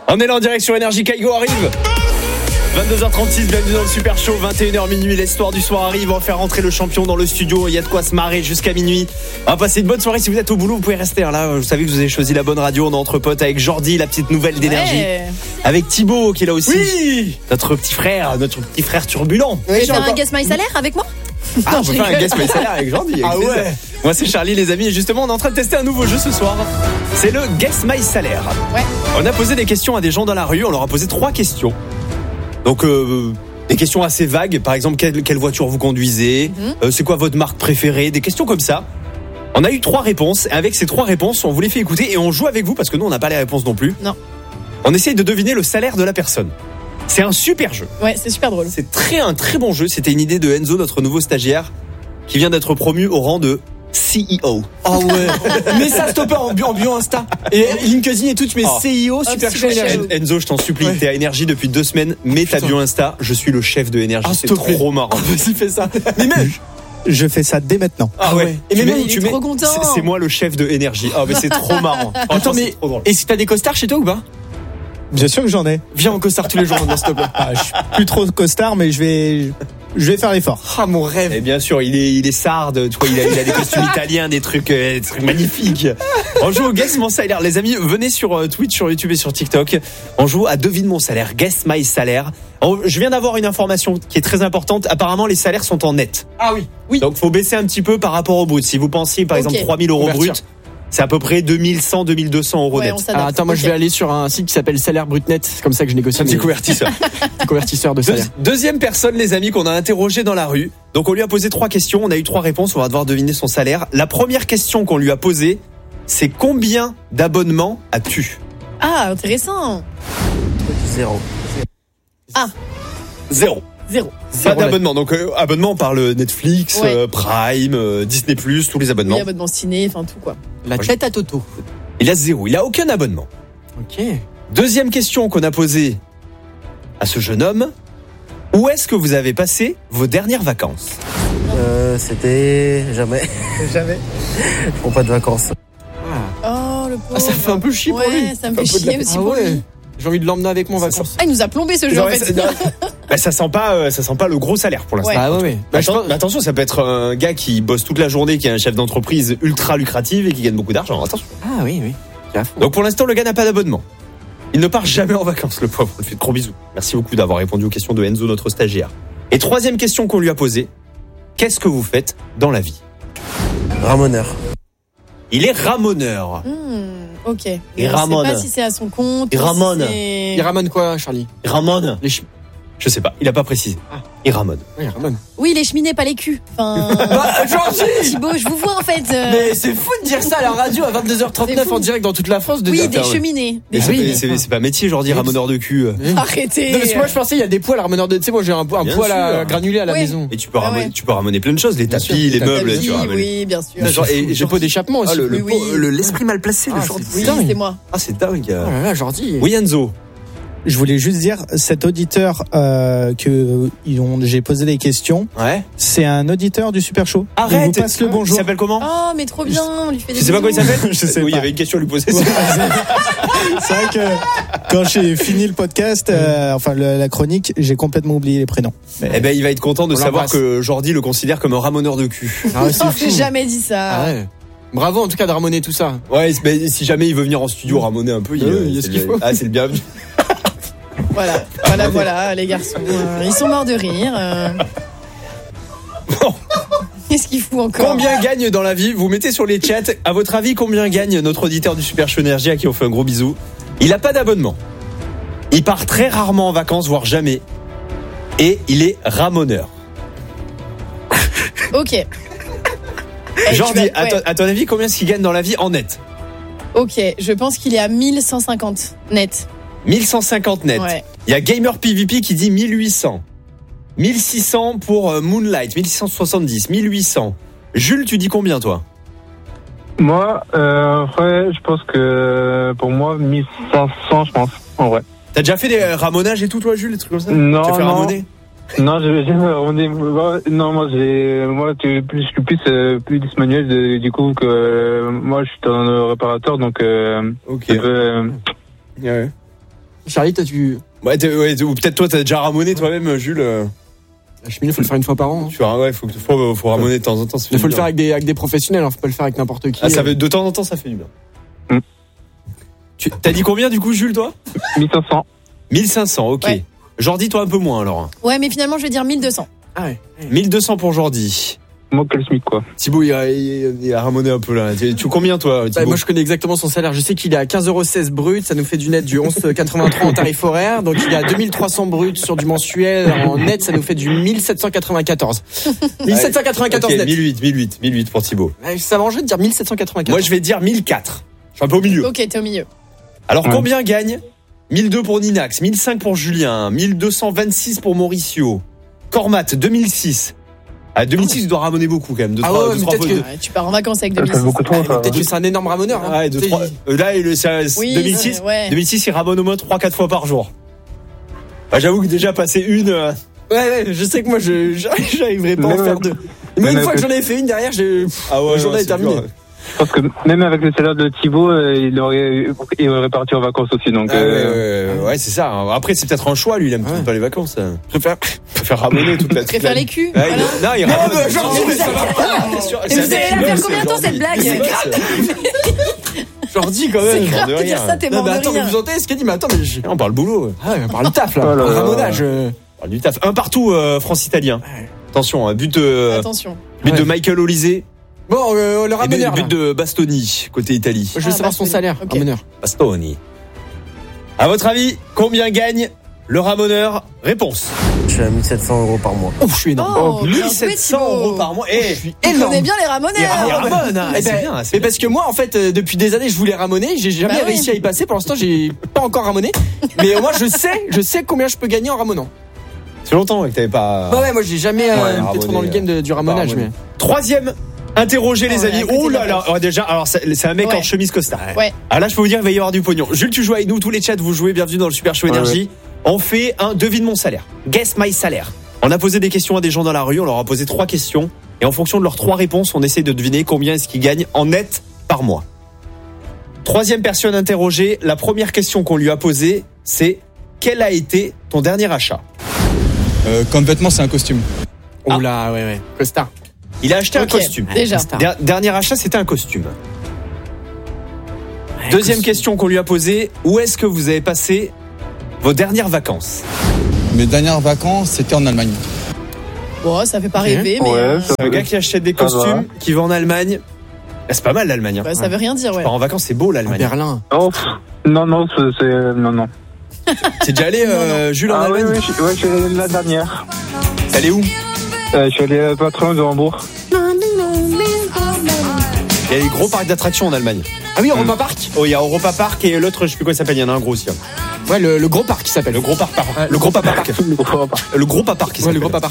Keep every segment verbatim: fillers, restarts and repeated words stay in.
On est là en direct sur Énergie, Kaigo arrive. vingt-deux heures trente-six, bienvenue dans le Super Show. vingt et une heures minuit, l'histoire du soir arrive. On va faire rentrer le champion dans le studio. Il y a de quoi se marrer jusqu'à minuit. On va passer une bonne soirée. Si vous êtes au boulot, vous pouvez rester là. Vous savez que vous avez choisi la bonne radio. On est entre potes avec Jordi, la petite nouvelle d'Énergie. Ouais. Avec Thibaut qui est là aussi. Oui. Notre petit frère, notre petit frère turbulent. Vous voulez faire un Guess My Salaire avec moi? Ah, on peut faire un Guess My Salaire avec Jordi. Ah ouais. Moi c'est Charlie les amis et justement on est en train de tester un nouveau jeu ce soir. C'est le Guess My Salaire. Ouais. On a posé des questions à des gens dans la rue. On leur a posé trois questions. Donc euh, des questions assez vagues. Par exemple, quelle, quelle voiture vous conduisez, mm-hmm. euh, c'est quoi votre marque préférée, des questions comme ça. On a eu trois réponses. Et avec ces trois réponses, on vous les fait écouter et on joue avec vous parce que nous on n'a pas les réponses non plus. Non. On essaye de deviner le salaire de la personne. C'est un super jeu. Ouais, c'est super drôle. C'est très un très bon jeu. C'était une idée de Enzo, notre nouveau stagiaire, qui vient d'être promu au rang de C E O. Oh ouais. Mais ça stopper en bio, en bio Insta. Et LinkedIn et tout, tu mets oh. C E O, super, oh, chaud super énergie. Enzo, je t'en supplie, ouais. T'es à Énergie depuis deux semaines, mets ta bio Insta. Je suis le chef de Énergie. Oh, c'est trop plaît. marrant. Oh, vas-y, fais ça. Mais même. Je fais ça dès maintenant. Ah ouais. Et tu mais mets, il tu est mets, trop content. C'est, c'est moi le chef de Énergie. Ah oh, mais c'est trop marrant. Attends, mais et si t'as des costards chez toi ou pas? Bien sûr que j'en ai. Viens en costard tous les jours, s'il te plaît. Ah, je suis plus trop costard, mais je vais, je vais faire l'effort. Ah, mon rêve. Et bien sûr, il est, il est sarde. Tu vois, il a, il a des costumes italiens, des trucs, euh, des trucs magnifiques. On joue au Guess Mon Salaire. Les amis, venez sur Twitch, sur YouTube et sur TikTok. On joue à Devine Mon Salaire. Guess My Salaire. On, je viens d'avoir une information qui est très importante. Apparemment, les salaires sont en net. Ah oui. Oui. Donc, faut baisser un petit peu par rapport au brut. Si vous pensiez, par okay. exemple, trois mille euros Convertir. brut, c'est à peu près deux mille cent, deux mille deux cents euros ouais, net. Alors, attends, moi, okay. je vais aller sur un site qui s'appelle Salaire Brut Net. C'est comme ça que je négocie. Un petit convertisseur. Un convertisseur de salaire. Deux, deuxième personne, les amis, qu'on a interrogé dans la rue. Donc, on lui a posé trois questions. On a eu trois réponses. On va devoir deviner son salaire. La première question qu'on lui a posée, c'est combien d'abonnements as-tu? Ah, intéressant. Zéro. Ah. Zéro. Zéro. Pas d'abonnement. Donc, euh, abonnement, on parle Netflix, ouais. euh, Prime, euh, Disney plus, tous les abonnements. Oui, abonnement ciné, enfin tout quoi. La tête à Toto. Il a zéro. Il a aucun abonnement. Ok. Deuxième question qu'on a posée à ce jeune homme. Où est-ce que vous avez passé vos dernières vacances? Euh, c'était jamais. Jamais. Je prends pas de vacances. Oh, le pauvre. Ah, ça fait un peu chier ouais, pour lui. Ça me fait chier la... aussi ah, pour ouais. lui. J'ai envie de l'emmener avec moi en vacances. Ah, il nous a plombé ce jeu non, en fait. Ça, bah, ça sent pas, euh, ça sent pas le gros salaire pour l'instant. Ouais. Ah ouais, ouais. Bah, Attends, pense... Attention, ça peut être un gars qui bosse toute la journée, qui est un chef d'entreprise ultra lucrative et qui gagne beaucoup d'argent. Attention. Ah oui, oui. Donc pour l'instant, le gars n'a pas d'abonnement. Il ne part jamais en vacances, le pauvre. On lui fait de gros bisous. Merci beaucoup d'avoir répondu aux questions de Enzo, notre stagiaire. Et troisième question qu'on lui a posée. Qu'est-ce que vous faites dans la vie? Ramoneur. Il est ramoneur. Mmh, ok. Et je ramone. sais pas si c'est à son compte. Il ramone. Si c'est... Il ramone quoi, Charlie? Il ramone. Les ch... Je sais pas, il a pas précisé. Ah. Il ramone. Oui, il ramone. Oui, les cheminées, pas les culs. Enfin. Bah, Georgie! Thibaut, je vous vois en fait. Euh... Mais c'est fou de dire ça à la radio à vingt-deux heures trente-neuf en direct dans toute la France. De oui, dire, des cheminées. Des c'est, cheminées. C'est, c'est pas métier, genre dire ramoneur de cul. Arrêtez. Non, parce que moi je pensais il y a des poils à ramoneur de. Tu sais, moi j'ai un, un poil à granulé à la oui. maison. Et tu peux, ah ramoner, ouais. tu peux ramoner plein de choses, les bien tapis, sûr, les tapis, meubles. Oui, tu vois, oui, bien sûr. Genre, et j'ai pas d'échappement aussi. Ah, le, le, oui, oui. le, l'esprit mal placé, ah, le Jordi. Oui, c'est moi. Ah, c'est dingue. Oh là là, Jordi. Oui, Enzo. Je voulais juste dire, cet auditeur euh, que ils ont, j'ai posé des questions, Ouais. c'est un auditeur du Super Show. Arrête. Il vous passe le bonjour. Il s'appelle comment? Oh, mais trop bien. On lui fait des Je sais pas comment il bisous. s'appelle. Je sais Oui, il y pas. avait une question à lui poser. Ouais, c'est vrai que quand j'ai fini le podcast, euh, enfin le, la chronique, j'ai complètement oublié les prénoms. Mais... Eh ben, il va être content de On savoir l'embrasse. que Jordi le considère comme un ramoneur de cul. Ah ouais, c'est Non, fou. j'ai jamais dit ça. Ah ouais. Bravo en tout cas de ramoner tout ça. Ouais, mais si jamais il veut venir en studio ramoner un peu, il, Oui, euh, il y a c'est ce qu'il le- faut. Ah, c'est le bienvenu. Voilà, voilà, voilà, les garçons. Euh, ils sont morts de rire. Euh... Bon. Qu'est-ce qu'il fout encore? Combien gagne dans la vie? Vous mettez sur les chats. À votre avis, combien gagne notre auditeur du Super Show Énergie à qui on fait un gros bisou? Il a pas d'abonnement. Il part très rarement en vacances, voire jamais. Et il est ramoneur. Ok. Eh, Jordi, tu vas- à, ouais. ton, à ton avis, combien est-ce qu'il gagne dans la vie en net? Ok, je pense qu'il est à mille cent cinquante net. mille cent cinquante net. Ouais. Il y a Gamer P V P qui dit mille huit cents. mille six cents pour euh, Moonlight, mille six cent soixante-dix, mille huit cents. Jules, tu dis combien toi? Moi, euh, ouais, je pense que pour moi, mille cinq cents, je pense, en vrai. T'as déjà fait des euh, ramonages et tout, toi, Jules, des trucs comme ça? Non, Tu as fait non. ramoner? Non, j'ai jamais ramoné. Non, moi, j'ai, moi, tu, plus, je suis plus, euh, plus manuel, de, du coup, que, euh, moi, je suis un réparateur, donc, euh, Ok. ça peut, euh, Ouais. Charlie, toi, tu. Ouais, t'es- ouais, ou peut-être toi, t'as déjà ramoné toi-même, Jules. euh, La cheminée, faut le faire une fois par an. hein. Tu vois, ouais, faut, faut, faut ramoner de temps en temps. ça fait Il faut du le faire bien. avec des, avec des professionnels, hein. Faut pas le faire avec n'importe qui. Ah, ça euh. fait, de temps en temps, ça fait du bien. Mm. Tu, t'as dit combien du coup, Jules, toi mille cinq cents. mille cinq cents, ok. Ouais. Jordi, toi un peu moins alors. Ouais, mais finalement, je vais dire mille deux cents. Ah ouais. mille deux cents pour Jordi. Moi, que le SMIC, quoi. Thibaut, il a, il, il a ramoné un peu là. Tu, tu combien toi, Bah, Thibaut? moi, je connais exactement son salaire. Je sais qu'il est à quinze euros seize brut. Ça nous fait du net du onze euros quatre-vingt-trois en tarif horaire. Donc, il est à deux mille trois cents brut sur du mensuel. En net, ça nous fait du mille sept cent quatre-vingt-quatorze. mille sept cent quatre-vingt-quatorze Ok, net. mille huit, mille huit, mille huit pour Thibaut. Ouais, Ça m'arrangerait de dire mille sept cent quatre-vingt-quatorze. Moi, je vais dire mille quatre. Je suis un peu au milieu. Ok, t'es au milieu. Alors, Ouais. combien gagne mille deux pour Ninax, mille cinq pour Julien, mille deux cent vingt-six pour Mauricio, Cormat, deux mille six. Ah, deux mille six, il doit ramoner beaucoup quand même. Deux, Ah trois, ouais, deux, mais trois peut-être fois- que- Ouais, tu pars en vacances avec Ça deux fait mille six. beaucoup trop, Ah, mais ça. peut-être que c'est un énorme ramoneur. Hein. Ouais, deux, Tu sais, trois- il- euh, là, il, c'est, Oui, deux mille six, euh, ouais. deux mille six, il ramone au moins trois quatre fois par jour. Bah, j'avoue que déjà passer une. euh, Ouais, ouais, je sais que moi, je, j'arriverai pas à en Même faire avec- deux. Mais même une fois avec- que j'en avais fait une derrière, j'ai. Ah ouais, La journée non, est c'est terminée. dur. Je pense que même avec le salaire de Thibaut, euh, il aurait, il aurait parti en vacances aussi. Donc, Ah, ouais, euh, ouais, ouais, ouais, c'est ça. Après, c'est peut-être un choix, lui, il aime Ouais. pas les vacances. euh. Je préfère. Il préfère ramoner toute la Je toute préfère la- les culs. Ouais, Voilà. il- Non, il ramone. mais Jordi, mais ça va pas. C'est sûr, Et c'est vous avec allez la Jules, faire c'est combien de temps, Jordi. cette blague C'est grave. Jordi, quand C'est même. grave de de dire rien. ça, t'es Non, mort mais de attends, mais rire. vous entendez ce qu'elle dit? Mais attends, mais je. On parle boulot. Ah ouais, on parle du taf là. Oh là là. Ramonage. euh. On parle du taf. Un partout, euh, France-Italien. Ouais. Attention, un but, euh, Attention. but de Ouais. Michael Olise Bon, euh, le et but, ramoneur. but là. de Bastoni, côté Italie. Je veux Ah, savoir son Bastoni. salaire, Ok. ramoneur. Bastoni. À votre avis, combien gagne le ramoneur? Réponse. Je suis à mille sept cents euros par mois. Ouf, je suis énorme. Oh, bien joué, mille sept cents Thibaut. euros par mois. Eh, Je suis Tu énorme. connais bien les il ramoneurs. ramone, hein. Eh C'est ben, bien, c'est mais bien. parce que moi, en fait, euh, depuis des années, je voulais ramoner. J'ai jamais Bah oui. réussi à y passer. Pour l'instant, j'ai pas encore ramoné. Mais au moins, je sais, je sais combien je peux gagner en ramonant. C'est longtemps ouais, que t'avais pas. Bah ouais, moi, j'ai jamais euh, Ouais, été ramoner, trop dans le game de- du ramonage. ramoner. Mais... Troisième, interrogé les Oh, amis. à côté Oh de là la là, plaque. oh, déjà, alors c'est c'est un mec Ouais. en chemise costard. Ouais. Ah là, je peux vous dire, il va y avoir du pognon. Jules, tu joues avec nous, tous les chats, vous jouez, bienvenue dans le Super Show Ouais, Énergie. On fait un devine mon salaire. Guess my salaire. On a posé des questions à des gens dans la rue, on leur a posé trois questions. Et en fonction de leurs trois réponses, on essaie de deviner combien est-ce qu'ils gagnent en net par mois. Troisième personne interrogée, la première question qu'on lui a posée, c'est quel a été ton dernier achat? Euh, comme vêtement, c'est un costume. Oh Ah. là, ouais, ouais. Costard. Il a acheté Ok, un costume. Déjà. Costard. Der- dernier achat, c'était un costume. Deuxième question qu'on lui a posée, où est-ce que vous avez passé vos dernières vacances? Mes dernières vacances, c'était en Allemagne. Bon, ça fait pas Ok. rêver, mais Ouais, euh, ça- C'est un gars qui achète des Ça va. costumes, qui va en Allemagne. Ah, c'est pas mal l'Allemagne. Hein. ouais, ça veut rien dire, Tu ouais. pars en vacances, c'est beau À l'Allemagne. Berlin. Oh, pff, non, non, c'est, c'est- non, non. T'es déjà allé, euh, Jules, en Ah oui, Allemagne? oui, je, ouais, je suis allé la dernière. T'es allé où? Euh, je suis allé euh, pas très loin de Hambourg. Il y a des gros parcs d'attractions en Allemagne. Ah oui, Europa Park. Oh, il y a Europa Park et l'autre, je sais plus quoi il s'appelle, il y en a un gros aussi. hein. Ouais, le, le gros parc qui s'appelle. Le gros parc, Ouais, le gros parc. Le gros parc. Le gros parc. qui Ouais, le s'appelle. gros parc.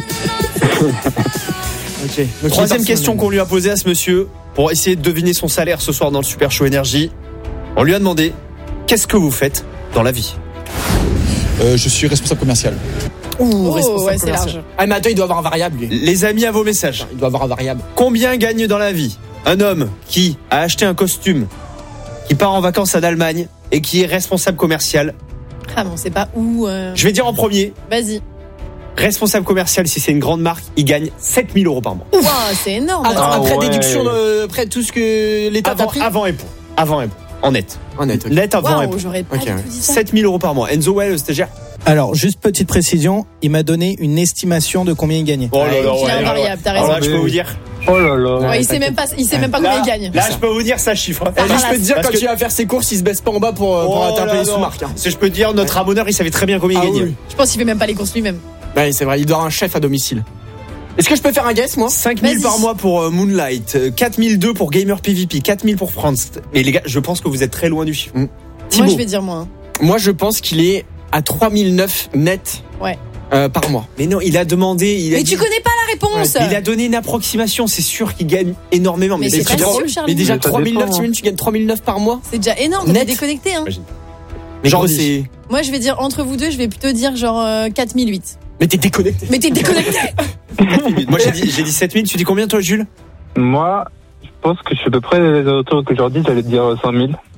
Ok. Donc, Troisième il est question qu'on lui a posée à ce monsieur pour essayer de deviner son salaire ce soir dans le Super Show Énergie. On lui a demandé qu'est-ce que vous faites dans la vie? Euh, je suis responsable commercial. Ouh, Oh, responsable ouais, c'est commercial. large. Ah, mais attends, il doit avoir un variable, lui. Les amis, à vos messages. Il doit avoir un variable. Combien gagne dans la vie un homme qui a acheté un costume, qui part en vacances en Allemagne et qui est responsable commercial? Ah, mais on sait pas où. euh, Je vais dire en premier, Vas-y. responsable commercial, si c'est une grande marque, il gagne sept mille euros par mois. Ouah, c'est énorme. Attends, Ah après ouais. déduction, de, après tout ce que l'État t'a Avant, pris. avant impôt. Avant impôt. En net. En net, ok. Net avant Waouh, impôt. j'aurais pas Ok, du ouais. tout dit ça. sept mille euros par mois. Enzo, ouais, le stagiaire. Alors, juste petite précision, il m'a donné une estimation de combien il gagnait. Oh là là, Il a ouais, un ouais, variable, t'as Alors raison. là, je peux vous dire. Oh là là. Ouais, il sait même pas, il sait même pas combien Là, il gagne. là, je peux vous dire ça chiffre. Et lui, je peux te dire, Parce quand que- il va faire ses courses, il se baisse pas en bas pour, euh, pour Oh atteindre là les là. sous-marques. hein. Si je peux te dire, notre ramoneur, il savait très bien combien il Ah gagnait. oui. Je pense qu'il fait même pas les courses lui-même. Ouais, c'est vrai, il doit avoir un chef à domicile. Est-ce que je peux faire un guess, moi? cinq mille Vas-y. par mois pour euh, Moonlight, euh, quatre mille deux pour Gamer P V P, quatre mille pour France. Mais les gars, je pense que vous êtes très loin du chiffre. Moi, Thibaut. je vais dire moins. Moi, je pense qu'il est à trois mille neuf net Ouais. euh, par mois. Mais non, il a demandé. Il a Mais dit- tu connais pas la réponse. Il a donné une approximation, c'est sûr qu'il gagne énormément. Mais Mais, c'est c'est pas trop sûr, drôle. Charlie. Mais déjà, Mais ça trois mille neuf, dépend, t'imagines, tu gagnes trois mille neuf par mois? C'est déjà énorme, Net. t'es déconnecté, hein. Mais gros, Jordi. c'est. Moi, je vais dire entre vous deux, je vais plutôt dire genre euh, quatre mille huit. Mais t'es déconnecté. Mais t'es déconnecté. Moi j'ai dit, j'ai dit sept mille, tu dis combien toi Jules? Moi, je pense que je suis à peu près les auteurs que je leur dis, j'allais te dire cinq mille.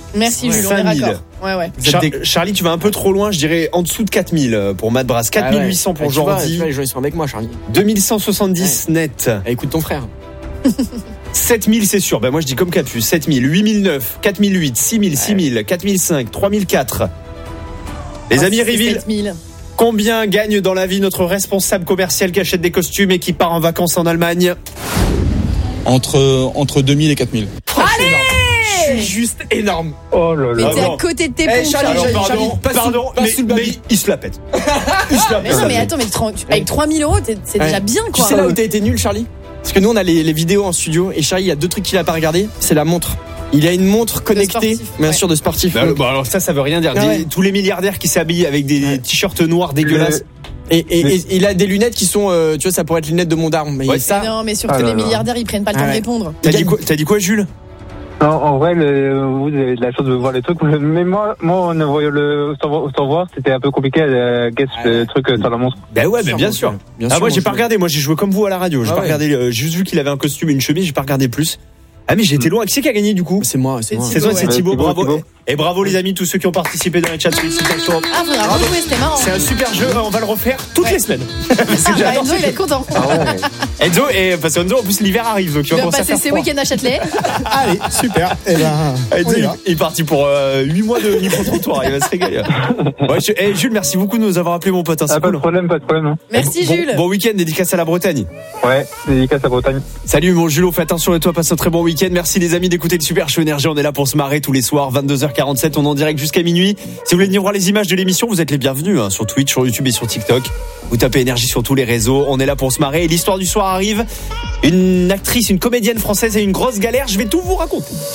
Merci Jules, on est cinq mille. raccord. Ouais, ouais. Vous êtes Char- des- Charlie, tu vas un peu trop loin, je dirais en dessous de quatre mille pour Matt Brass. quatre mille huit cents pour Ah tu vois, Jordi. tu vois, les gens ils sont avec moi, Charlie. deux mille cent soixante-dix net. Eh, écoute ton frère. sept mille, c'est sûr. Ben moi, je dis comme Capu. sept mille, huit mille neuf, quatre mille huit, six mille, six mille, quatre mille cinq, trois mille quatre. Les Ah, amis c'est Riville, sept mille. combien gagne dans la vie notre responsable commercial qui achète des costumes et qui part en vacances en Allemagne? Entre, entre deux mille et quatre mille. Je suis juste énorme. Oh là Mais là. t'es non. à côté de tes Eh, pompes. Charlie, Alors, Charlie, pardon, Charlie, passe sous- pardon, passe mais, sous le baby. mais il se la pète. Il se la Mais pète. non, mais attends, mais tr- avec trois mille euros, t'es- c'est Ouais. déjà bien, Tu quoi. sais là où t'as été nul, Charlie? Parce que nous on a les, les vidéos en studio et Charlie, il y a deux trucs qu'il a pas regardé. C'est la montre. Il a une montre connectée, sportif, bien ouais. sûr, de sportif. Bah, bon, alors ça, ça veut rien dire. Ah ouais. Des- Tous les milliardaires qui s'habillent avec des Ouais. t-shirts noirs dégueulasses. Et, et, et il a des lunettes qui sont, euh, tu vois, ça pourrait être lunettes de mon daron. Mais Ouais. ça, Mais non, mais surtout Ah là les là. milliardaires, ils prennent pas le temps Ah de ouais. répondre. T'as dit quoi, t'as dit quoi, Jules? Non, en vrai, le, vous avez de la chance de voir les trucs. Mais moi, moi, en voyant le, sans, voir- sans voir, c'était un peu compliqué à guess Ah ouais. le truc euh, sur la montre. Ben ouais, mais bien mon sûr. Jules. Bien Ah, sûr, moi, mon j'ai pas Jules. regardé. Moi, j'ai joué comme vous à la radio. J'ai Ah pas ouais. regardé. euh, J'ai juste vu qu'il avait un costume et une chemise. J'ai pas regardé plus. Ah, mais j'ai été loin. Qui c'est qui a gagné du coup? C'est moi, c'est C'est moi. C'est toi, Thibaut, c'est ouais. Thibaut. Thibaut, Bravo. Thibaut. Et bravo les amis, tous ceux qui ont participé dans les chats. Félicitations. Ah, faudra rejouer, c'était marrant. C'est un super jeu. On va le refaire toutes Ouais. les semaines. Ah, bah, Enzo, il va être content. Enzo, et parce qu'Enzo, en plus, l'hiver arrive, donc il Il va va commencer à passer faire ses froid. week-ends à Châtelet. Allez, super. Eh ben, Enzo, on y il, va. il est parti pour euh, huit mois de micro-trottoir. Il va se régaler. Ouais, je- eh, Jules, merci beaucoup de nous avoir appelé, mon pote. hein, Ah, c'est pas de cool. problème, pas de problème. Hein. Merci Bon- Jules. Bon week-end, dédicace à la Bretagne. Ouais, dédicace à Bretagne. Salut mon Jules, fais attention et toi, passe un très bon week-end. Merci les amis d'écouter le Super Show Énergie. On est là pour se marrer tous les soirs, vingt-deux heures quarante-sept. On est en direct jusqu'à minuit. Si vous voulez venir voir les images de l'émission, vous êtes les bienvenus hein, sur Twitch, sur YouTube et sur TikTok. Vous tapez Énergie sur tous les réseaux. On est là pour se marrer. Et l'histoire du soir arrive. Une actrice, une comédienne française a une grosse galère. Je vais tout vous raconter.